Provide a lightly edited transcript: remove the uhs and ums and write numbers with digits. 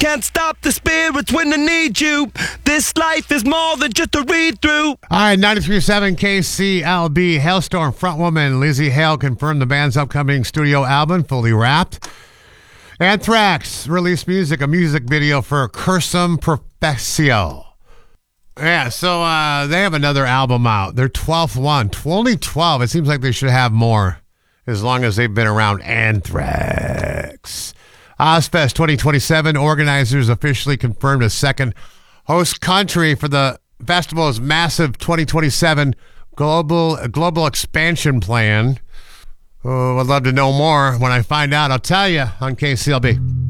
can't stop the spirits when they need you. This life is more than just a read-through. All right, 93.7 KCLB. Hailstorm frontwoman Lizzie Hale confirmed the band's upcoming studio album, Fully Wrapped. Anthrax released a music video for Cursum Professio. Yeah, so they have another album out. Their 12th one. Only 12. It seems like they should have more as long as they've been around. Anthrax. Ozfest 2027 organizers officially confirmed a second host country for the festival's massive 2027 global expansion plan. Oh, I'd love to know more. When I find out, I'll tell you on KCLB.